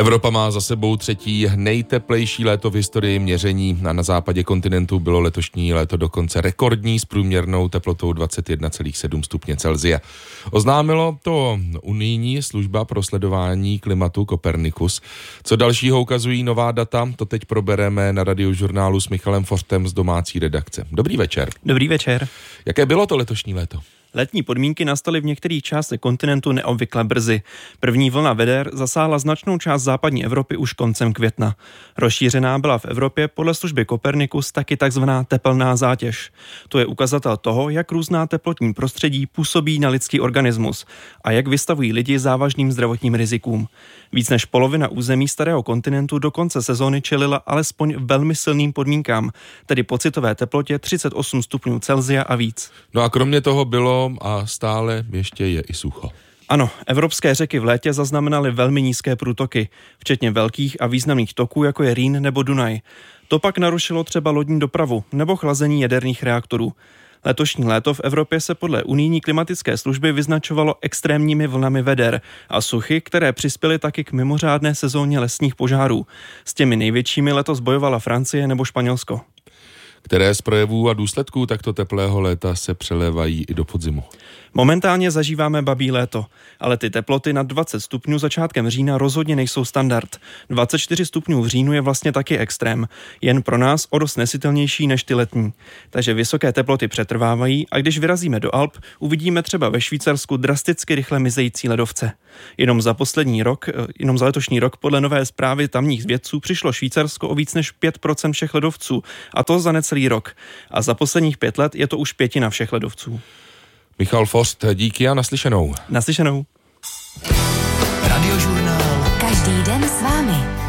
Evropa má za sebou třetí nejteplejší léto v historii měření a na západě kontinentu bylo letošní léto dokonce rekordní s průměrnou teplotou 21,7 stupně Celsia. Oznámilo to unijní služba pro sledování klimatu Copernicus. Co dalšího ukazují nová data, to teď probereme na Radiožurnálu s Michalem Fortem z domácí redakce. Dobrý večer. Dobrý večer. Jaké bylo to letošní léto? Letní podmínky nastaly v některých částech kontinentu neobvykle brzy. První vlna veder zasáhla značnou část západní Evropy už koncem května. Rozšířená byla v Evropě podle služby Copernicus taky takzvaná tepelná zátěž. To je ukazatel toho, jak různá teplotní prostředí působí na lidský organismus a jak vystavují lidi závažným zdravotním rizikům. Víc než polovina území starého kontinentu do konce sezóny čelila alespoň velmi silným podmínkám, tedy pocitové teplotě 38 stupňů Celsia a víc. No a kromě toho bylo a stále ještě je i sucho. Ano, evropské řeky v létě zaznamenaly velmi nízké průtoky, včetně velkých a významných toků, jako je Rýn nebo Dunaj. To pak narušilo třeba lodní dopravu nebo chlazení jaderných reaktorů. Letošní léto v Evropě se podle unijní klimatické služby vyznačovalo extrémními vlnami veder a suchy, které přispěly taky k mimořádné sezóně lesních požárů. S těmi největšími letos bojovala Francie nebo Španělsko. Které z projevů a důsledků takto teplého léta se přelévají i do podzimu? Momentálně zažíváme babí léto, ale ty teploty nad 20 stupňů začátkem října rozhodně nejsou standard. 24 stupňů v říjnu je vlastně taky extrém, jen pro nás o dost nesitelnější než ty letní. Takže vysoké teploty přetrvávají a když vyrazíme do Alp, uvidíme třeba ve Švýcarsku drasticky rychle mizející ledovce. Jenom za letošní rok podle nové zprávy tamních vědců přišlo Švýcarsko o víc než 5% všech ledovců, a to za necelý rok. A za posledních 5 let je to už 1/5 všech ledovců. Michal Forst, díky a naslyšenou. Naslyšenou. Radiožurnál. Každý den s vámi.